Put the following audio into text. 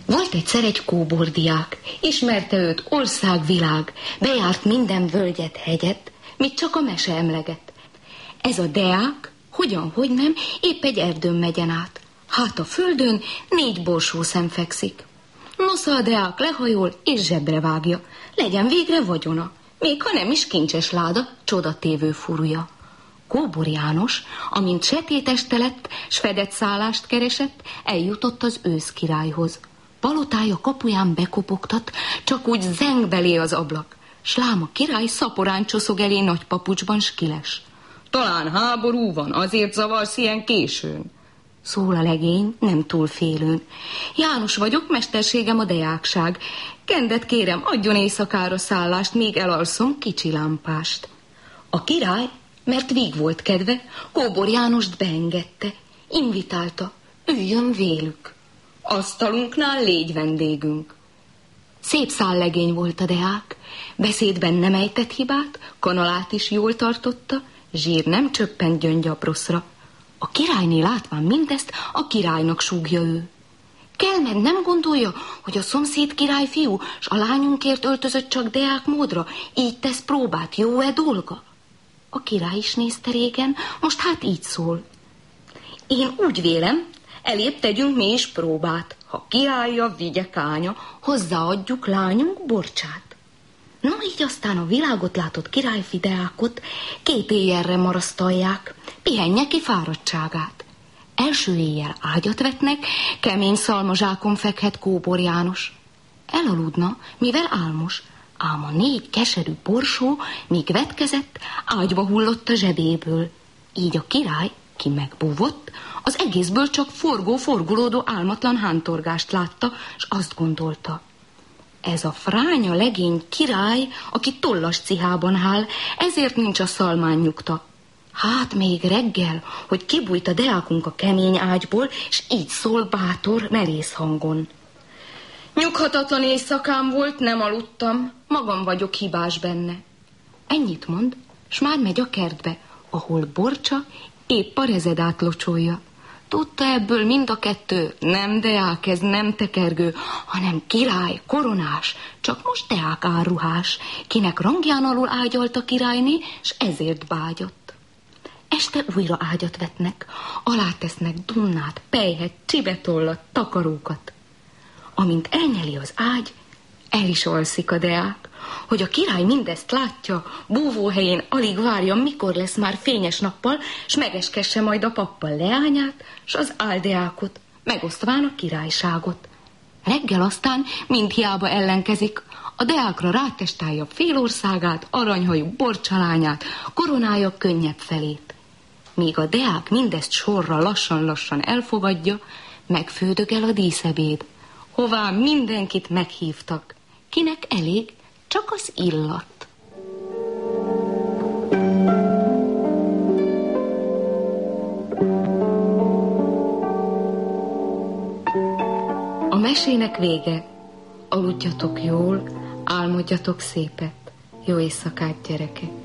Volt egyszer egy kóbordiák, ismerte őt országvilág, bejárt minden völgyet, hegyet, mit csak a mese emleget. Ez a deák, hogyan, hogy nem, épp egy erdőn megyen át. Hát a földön 4 borsószem fekszik. Nosza a deák lehajol és zsebre vágja, legyen végre vagyona, még ha nem is kincses láda, csodatévő furúja. Kóbor János, amint setéteste lett, s fedett szállást keresett, eljutott az őszkirályhoz. Palotája kapuján bekopogtat, csak úgy zeng belé az ablak, s lám a király szaporán csoszog elé nagy papucsban, s kiles. Talán háború van, azért zavarsz ilyen későn? Szól a legény, nem túl félőn. János vagyok, mesterségem a deákság. Kendet kérem, adjon éjszakára szállást, míg elalszom kicsi lámpást. A király, mert víg volt kedve, Kóbor Jánost beengedte, invitálta, üljön vélük. Asztalunknál légy vendégünk. Szép szállegény volt a deák, beszédben nem ejtett hibát, kanalát is jól tartotta, zsír nem csöppent gyöngyaproszra. A királyné látván mindezt, a királynak súgja ő. Kell, mert nem gondolja, hogy a szomszéd királyfiú, s a lányunkért öltözött csak deák módra, így tesz próbát, jó-e dolga? A király is nézte régen, most hát így szól. Én úgy vélem, elébb tegyünk mi is próbát. Ha kiállja, vigye kánya, hozzáadjuk lányunk borcsát. No, így aztán a világot látott királyfi deákot 2 éjjelre marasztalják, pihenje ki fáradtságát. Első éjjel ágyat vetnek, kemény szalmazsákon fekhet Kóbor János. Elaludna, mivel álmos, ám a 4 keserű borsó, míg vetkezett, ágyba hullott a zsebéből. Így a király, ki megbúvott, az egészből csak forgó-forgulódó álmatlan hántorgást látta, s azt gondolta. Ez a fránya legény király, aki tollas cihában hál, ezért nincs a szalmán nyugta. Hát még reggel, hogy kibújt a deákunk a kemény ágyból, és így szól bátor, merész hangon. Nyughatatlan éjszakám volt, nem aludtam, magam vagyok hibás benne. Ennyit mond, s már megy a kertbe, ahol Borcsa épp a rezedát locsolja. Tudta ebből mind a 2, nem deák, ez nem tekergő, hanem király, koronás, csak most deák áruhás, kinek rangján alul ágyalt a királyné, s ezért bágyott. Este újra ágyat vetnek, alátesznek dunnát, pelyhet, csibetollat, takarókat. Amint elnyeli az ágy, el is alszik a deák. Hogy a király mindezt látja, búvóhelyén alig várja, mikor lesz már fényes nappal, s megeskesse majd a pappal leányát, s az áldeákot, megosztván a királyságot. Reggel aztán mindhiába ellenkezik, a deákra rátestálja félországát, aranyhajú borcsalányát, koronája könnyebb felét. Míg a deák mindezt sorra lassan-lassan elfogadja, megfődögel a díszebéd, hová mindenkit meghívtak, kinek elég csak az illat. A mesének vége. Aludjatok jól, álmodjatok szépet. Jó éjszakát, gyerekek!